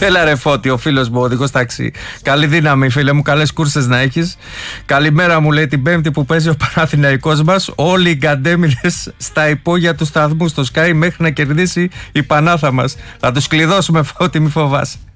Έλα ρε Φώτη, ο φίλος μου, ο οδηγός ταξί. Καλή δύναμη, φίλε μου, καλές κούρσες να έχεις. Καλημέρα μου, λέει, την Πέμπτη που παίζει ο Παναθηναϊκός μας. Όλοι οι γκαντέμιδες στα υπόγεια του σταθμού στο Sky μέχρι να κερδίσει η Πανάθα μας. Θα τους κλειδώσουμε, Φώτη, μη φοβάσαι.